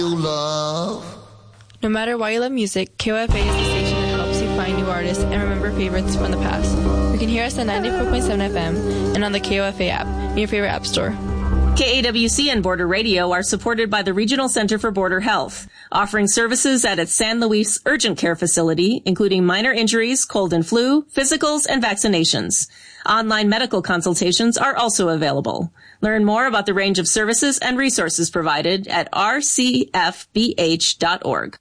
love. No matter why you love music, KOFA is the station that helps you find new artists and remember favorites from the past. You can hear us at 94.7 FM and on the KOFA app in your favorite app store. KAWC and Border Radio are supported by the Regional Center for Border Health, offering services at its San Luis Urgent Care Facility, including minor injuries, cold and flu, physicals, and vaccinations. Online medical consultations are also available. Learn more about the range of services and resources provided at rcfbh.org.